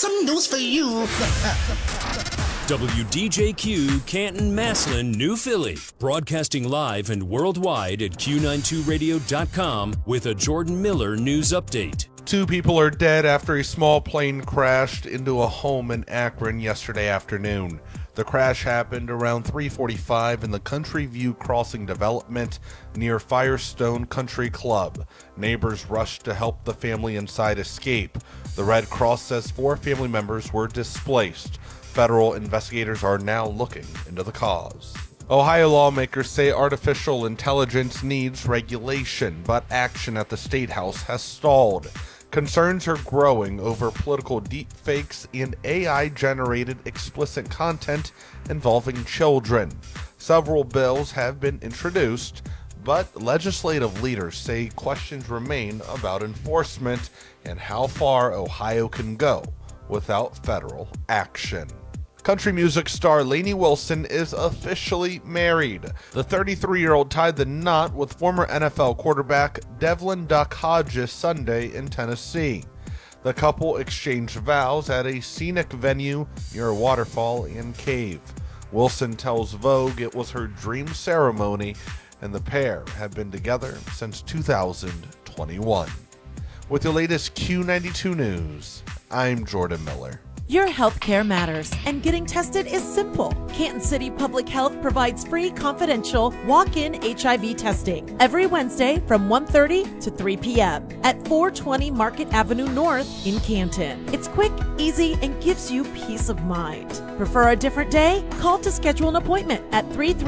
some news for you. WDJQ, Canton, Massillon, New Philly. Broadcasting live and worldwide at Q92radio.com with a Jordan Miller news update. 2 people are dead after a small plane crashed into a home in Akron yesterday afternoon. The crash happened around 3:45 in the Country View Crossing development near Firestone Country Club. Neighbors rushed to help the family inside escape. The Red Cross says 4 family members were displaced. Federal investigators are now looking into the cause. Ohio lawmakers say artificial intelligence needs regulation, but action at the State House has stalled. Concerns are growing over political deepfakes and AI-generated explicit content involving children. Several bills have been introduced, but legislative leaders say questions remain about enforcement and how far Ohio can go without federal action. Country music star Lainey Wilson is officially married. The 33-year-old tied the knot with former NFL quarterback Devlin Duck Hodges Sunday in Tennessee. The couple exchanged vows at a scenic venue near a waterfall and cave. Wilson tells Vogue it was her dream ceremony, and the pair have been together since 2021. With the latest Q92 news, I'm Jordan Miller. Your healthcare matters, and getting tested is simple. Canton City Public Health provides free, confidential, walk-in HIV testing every Wednesday from 1:30 to 3 p.m. at 420 Market Avenue North in Canton. It's quick, easy, and gives you peace of mind. Prefer a different day? Call to schedule an appointment at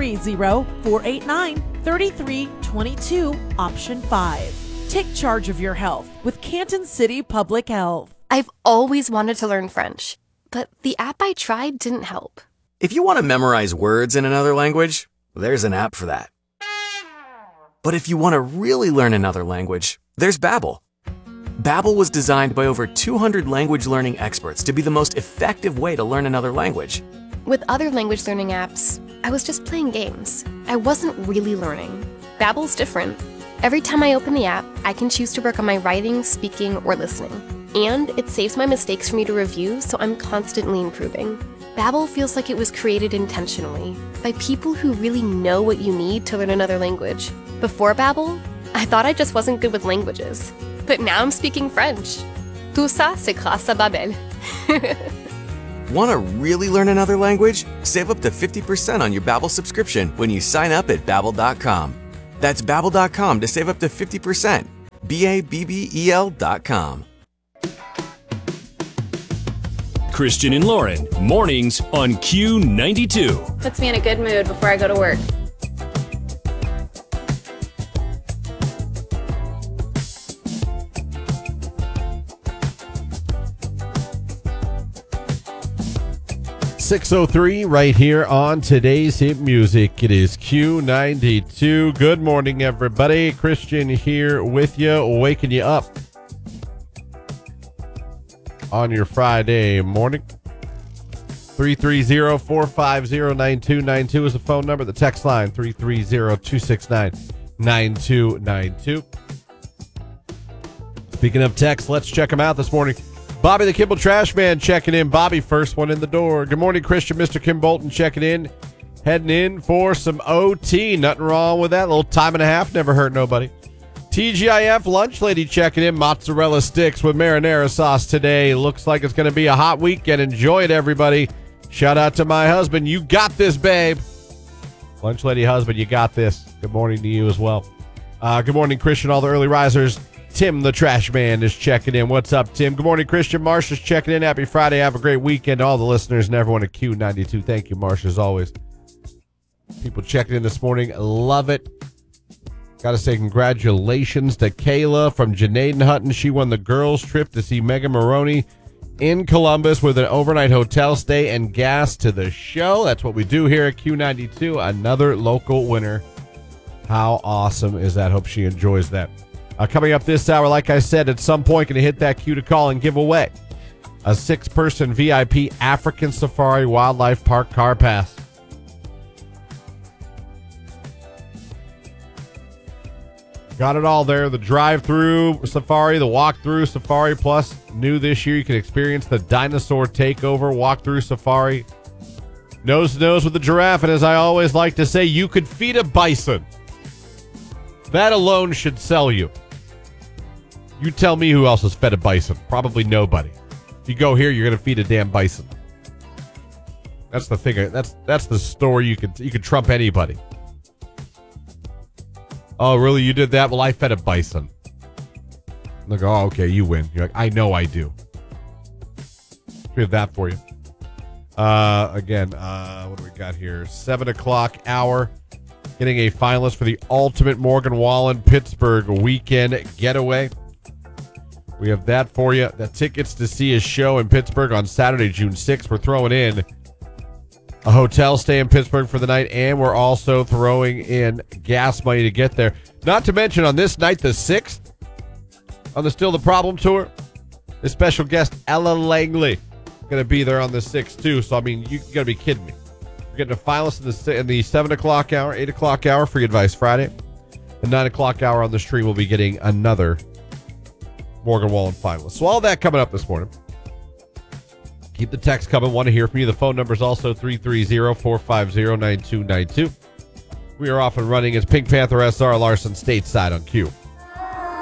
330-489-3322, option 5. Take charge of your health with Canton City Public Health. I've always wanted to learn French, but the app I tried didn't help. If you want to memorize words in another language, there's an app for that. But if you want to really learn another language, there's Babbel. Babbel was designed by over 200 language learning experts to be the most effective way to learn another language. With other language learning apps, I was just playing games. I wasn't really learning. Babbel's different. Every time I open the app, I can choose to work on my writing, speaking, or listening. And it saves my mistakes for me to review, so I'm constantly improving. Babbel feels like it was created intentionally by people who really know what you need to learn another language. Before Babbel, I thought I just wasn't good with languages. But now I'm speaking French. Tout ça, c'est grâce à Babbel. Want to really learn another language? Save up to 50% on your Babbel subscription when you sign up at Babbel.com. That's Babbel.com to save up to 50%. Babbel.com. Christian and Lauren, mornings on Q92. Puts me in a good mood before I go to work. .603 right here on today's hit music. It is Q92. Good morning, everybody. Christian here with you, waking you up on your Friday morning. 330-450-9292 is the phone number. The text line, 330-269-9292. Speaking of text, let's check them out this morning. Bobby the Kimball Trash Man checking in. Bobby, first one in the door. Good morning, Christian. Mr. Kim Bolton checking in. Heading in for some OT. Nothing wrong with that. A little time and a half. Never hurt nobody. TGIF Lunch Lady checking in. Mozzarella sticks with marinara sauce today. Looks like it's going to be a hot weekend. Enjoy it, everybody. Shout out to my husband. You got this, babe. Lunch Lady husband, you got this. Good morning to you as well. Good morning, Christian. All the early risers. Tim the Trash Man is checking in. What's up, Tim? Good morning, Christian. Marsha's checking in. Happy Friday. Have a great weekend. All the listeners and everyone at Q92. Thank you, Marsha, as always. People checking in this morning. Love it. Got to say congratulations to Kayla from Janaden Hutton. She won the girls' trip to see Megan Maroney in Columbus with an overnight hotel stay and gas to the show. That's what we do here at Q92. Another local winner. How awesome is that? Hope she enjoys that. Coming up this hour, like I said, at some point, going to hit that cue to call and give away a 6-person VIP African Safari Wildlife Park car pass. Got it all there. The drive-through safari, the walk-through safari, plus new this year, you can experience the dinosaur takeover walk-through safari. Nose to nose with the giraffe, and as I always like to say, you could feed a bison. That alone should sell you. You tell me who else has fed a bison. Probably nobody. If you go here, you're going to feed a damn bison. That's the thing. That's the story you could trump anybody. Oh, really? You did that? Well, I fed a bison. And they go, oh, okay, you win. You're like, I know I do. We have that for you. Again, what do we got here? 7 o'clock hour. Getting a finalist for the ultimate Morgan Wallen Pittsburgh weekend getaway. We have that for you. The tickets to see a show in Pittsburgh on Saturday, June 6th. We're throwing in a hotel stay in Pittsburgh for the night, and we're also throwing in gas money to get there. Not to mention, on this night, the 6th, on the Still the Problem tour, the special guest, Ella Langley, going to be there on the 6th, too. So, I mean, you got to be kidding me. You're getting a finalist in the 7 o'clock hour, 8 o'clock hour, Free Advice Friday. The 9 o'clock hour on the stream will be getting another Morgan Wallen finalist. So, all that coming up this morning. Keep the text coming. Want to hear from you. The phone number is also 330-450-9292. We are off and running as Pink Panther SR Larson stateside on Q.